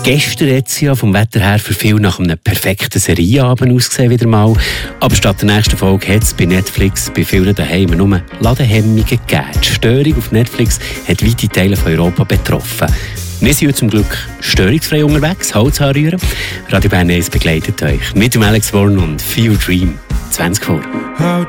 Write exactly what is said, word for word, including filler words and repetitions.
Gestern hat es ja vom Wetter her für viele nach einem perfekten Serieabend ausgesehen wieder mal. Aber statt der nächsten Folge hat es bei Netflix bei vielen daheim nur Ladehemmungen gegeben. Die Störung auf Netflix hat weite Teile von Europa betroffen. Wir sind zum Glück störungsfrei unterwegs, Holz anrühren. Radio Bern eins begleitet euch mit dem Alex Warren und Feel Dream. zwanzig vor.